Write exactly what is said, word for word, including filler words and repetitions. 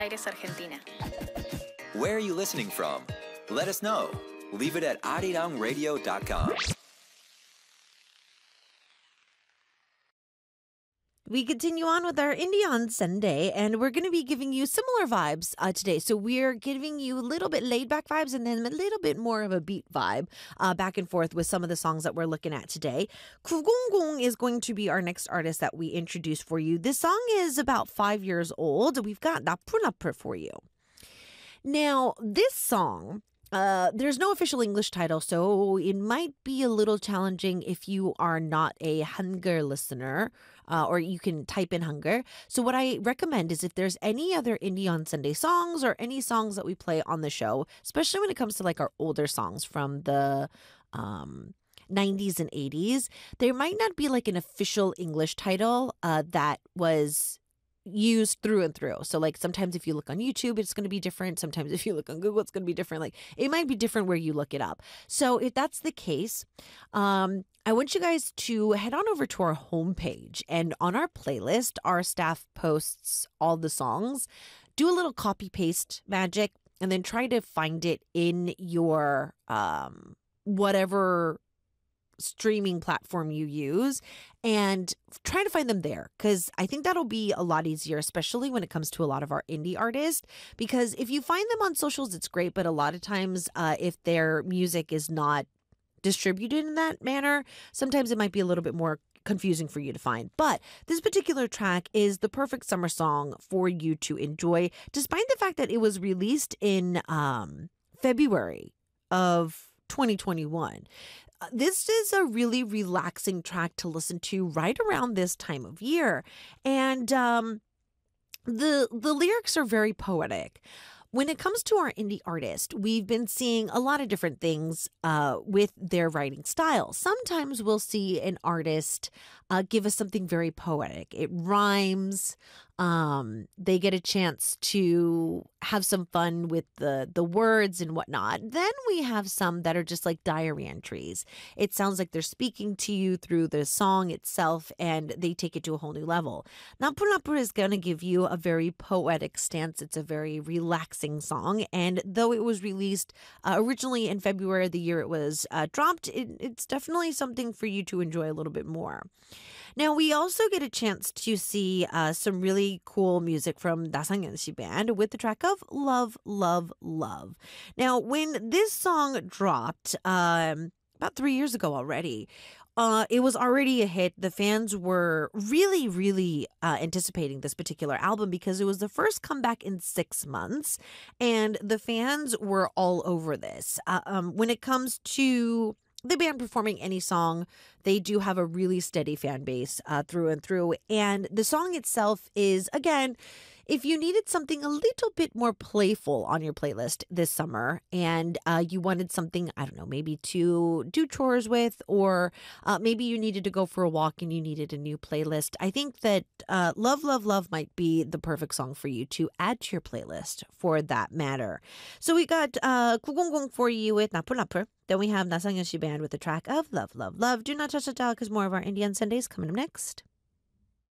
Aires, Argentina. Where are you listening from? Let us know. Leave it at arirang radio dot com. We continue on with our Indie on Sunday, and we're going to be giving you similar vibes uh, today. So we're giving you a little bit laid-back vibes and then a little bit more of a beat vibe uh, back and forth with some of the songs that we're looking at today. 구공공 is going to be our next artist that we introduce for you. This song is about five years old. We've got 나풀 나풀 for you. Now, this song... Uh, there's no official English title, so it might be a little challenging if you are not a Hangul listener, uh, or you can type in Hangul. So what I recommend is if there's any other Indie on Sunday songs or any songs that we play on the show, especially when it comes to like our older songs from the um, nineties and eighties, there might not be like an official English title uh, that was used through and through. So like sometimes if you look on YouTube, it's going to be different. Sometimes if you look on Google, it's going to be different. Like it might be different where you look it up. So if that's the case, um, I want you guys to head on over to our homepage, and on our playlist, our staff posts all the songs. Do a little copy paste magic and then try to find it in your um, whatever streaming platform you use and try to find them there, because I think that'll be a lot easier, especially when it comes to a lot of our indie artists, because if you find them on socials, it's great, but a lot of times uh, if their music is not distributed in that manner, sometimes it might be a little bit more confusing for you to find. But this particular track is the perfect summer song for you to enjoy, despite the fact that it was released in um, February of twenty twenty-one. This is a really relaxing track to listen to right around this time of year. And um, the the lyrics are very poetic. When it comes to our indie artist, we've been seeing a lot of different things uh, with their writing style. Sometimes we'll see an artist uh, give us something very poetic. It rhymes. Um, they get a chance to have some fun with the, the words and whatnot. Then we have some that are just like diary entries. It sounds like they're speaking to you through the song itself, and they take it to a whole new level. 나풀 나풀 is going to give you a very poetic stance. It's a very relaxing song. And though it was released uh, originally in February, the year it was uh, dropped, it, it's definitely something for you to enjoy a little bit more. Now, we also get a chance to see uh, some really cool music from 나상현 씨 band with the track of Love, Love, Love. Now, when this song dropped um, about three years ago already, uh, it was already a hit. The fans were really, really uh, anticipating this particular album because it was the first comeback in six months, and the fans were all over this. Uh, um, when it comes to the band performing any song, they do have a really steady fan base uh, through and through. And the song itself is, again, if you needed something a little bit more playful on your playlist this summer and uh, you wanted something, I don't know, maybe to do chores with, or uh, maybe you needed to go for a walk and you needed a new playlist, I think that uh, Love, Love, Love might be the perfect song for you to add to your playlist for that matter. So we got uh, 구공공 for you with 나풀 나풀. Then we have 나상현 씨 band with the track of Love, Love, Love. Do not touch the dial because more of our Indie on Sundays coming up next.